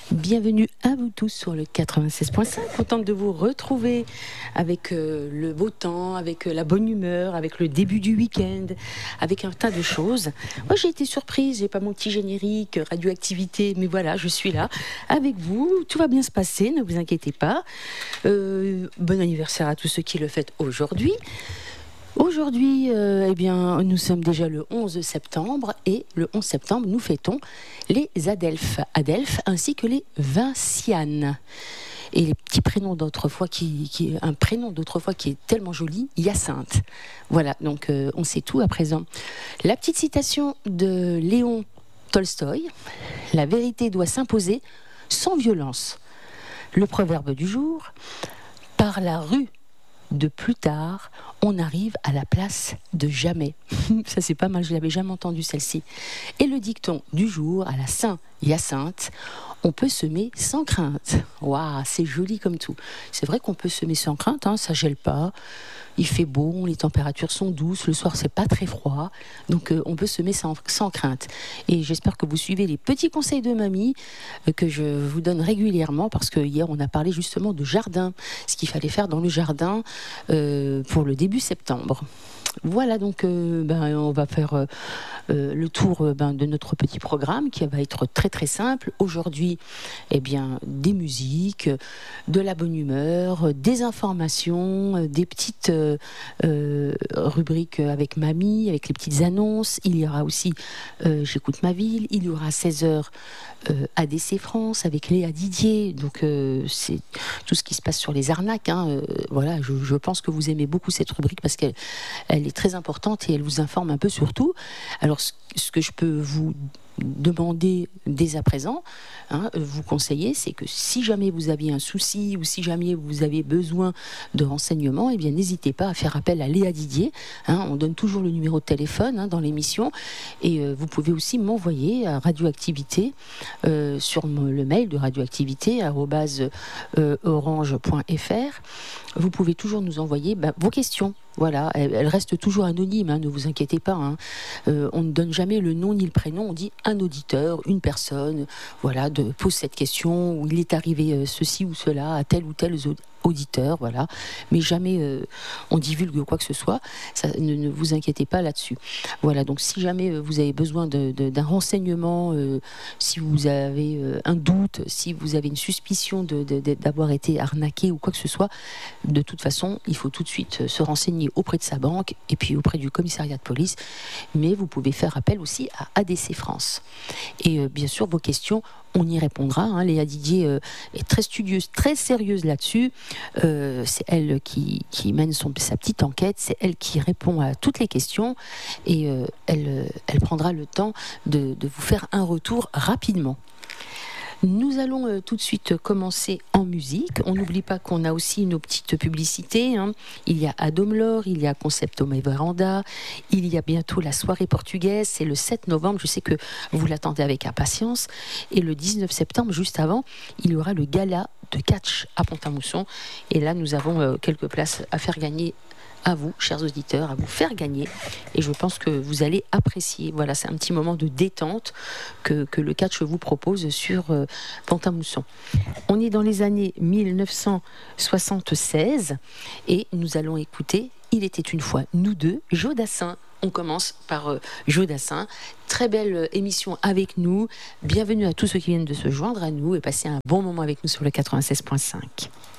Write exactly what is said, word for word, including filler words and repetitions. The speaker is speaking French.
Bienvenue à vous tous sur le quatre-vingt-seize point cinq. Contente de vous retrouver avec euh, le beau temps, avec euh, la bonne humeur, avec le début du week-end, avec un tas de choses. Moi, j'ai été surprise, j'ai pas mon petit générique radioactivité, mais voilà, je suis là avec vous. Tout va bien se passer, ne vous inquiétez pas. Euh, bon anniversaire à tous ceux qui le fêtent aujourd'hui. Aujourd'hui, euh, eh bien, nous sommes déjà le onze septembre et le onze septembre, nous fêtons les Adelphes, Adelphes ainsi que les Vincianes. Et les petits prénoms d'autrefois, qui, qui, un prénom d'autrefois qui est tellement joli, Hyacinthe. Voilà, donc euh, on sait tout à présent. La petite citation de Léon Tolstoï, la vérité doit s'imposer sans violence. Le proverbe du jour, par la rue de plus tard, on arrive à la place de jamais. Ça c'est pas mal, je l'avais jamais entendu celle-ci. Et le dicton du jour à la Saint-Hyacinthe, on peut semer sans crainte. Waouh, c'est joli comme tout. C'est vrai qu'on peut semer sans crainte, hein, ça gèle pas. Il fait beau, les températures sont douces, le soir c'est pas très froid, donc euh, on peut semer sans, sans crainte. Et j'espère que vous suivez les petits conseils de mamie euh, que je vous donne régulièrement, parce que hier on a parlé justement de jardin, ce qu'il fallait faire dans le jardin euh, pour le début septembre. Voilà, donc euh, ben, on va faire euh, euh, le tour euh, ben, de notre petit programme qui va être très très simple. Aujourd'hui, eh bien, des musiques, de la bonne humeur, des informations, des petites euh, euh, rubriques avec mamie, avec les petites annonces. Il y aura aussi euh, J'écoute ma ville. Il y aura à seize heures euh, A D C France avec Léa Didier. Donc euh, c'est tout ce qui se passe sur les arnaques. Hein. Euh, voilà, je, je pense que vous aimez beaucoup cette rubrique parce qu'elle elle est très importante et elle vous informe un peu sur tout. Alors, ce, ce que je peux vous demander dès à présent, hein, vous conseiller, c'est que si jamais vous aviez un souci ou si jamais vous avez besoin de renseignements, eh bien n'hésitez pas à faire appel à Léa Didier. Hein, on donne toujours le numéro de téléphone hein, dans l'émission et euh, vous pouvez aussi m'envoyer à Radioactivité euh, sur le mail de radioactivité arobase orange point f r. Vous pouvez toujours nous envoyer bah, vos questions. Voilà, elle, elle reste toujours anonyme, hein, ne vous inquiétez pas. Hein. Euh, on ne donne jamais le nom ni le prénom, on dit un auditeur, une personne, voilà, de, pose cette question, où il est arrivé euh, ceci ou cela à tel ou tel auditeur, voilà. Mais jamais euh, on divulgue quoi que ce soit, ça, ne, ne vous inquiétez pas là-dessus. Voilà, donc si jamais euh, vous avez besoin de, de, d'un renseignement, euh, si vous avez euh, un doute, si vous avez une suspicion de, de, de, d'avoir été arnaqué ou quoi que ce soit, de toute façon, il faut tout de suite se renseigner auprès de sa banque et puis auprès du commissariat de police. Mais vous pouvez faire appel aussi à A D C France. Et euh, bien sûr, vos questions, on y répondra. Hein. Léa Didier euh, est très studieuse, très sérieuse là-dessus. Euh, c'est elle qui, qui mène son, sa petite enquête, c'est elle qui répond à toutes les questions et euh, elle, elle prendra le temps de, de vous faire un retour rapidement. Nous allons euh, tout de suite commencer en musique. On n'oublie pas qu'on a aussi nos petites publicités. Hein. Il y a Adomlor, il y a Concept Home et Veranda, il y a bientôt la soirée portugaise, c'est le sept novembre, je sais que vous l'attendez avec impatience. Et le dix-neuf septembre, juste avant, il y aura le gala de catch à Pont-à-Mousson. Et là, nous avons euh, quelques places à faire gagner à vous, chers auditeurs, à vous faire gagner. Et je pense que vous allez apprécier. Voilà, c'est un petit moment de détente que, que le catch vous propose sur euh, Pont-à-Mousson. On est dans les années mille neuf cent soixante-seize et nous allons écouter Il était une fois nous deux, Joe Dassin. On commence par euh, Joe Dassin. Très belle euh, émission avec nous. Bienvenue à tous ceux qui viennent de se joindre à nous et passer un bon moment avec nous sur le quatre-vingt-seize point cinq.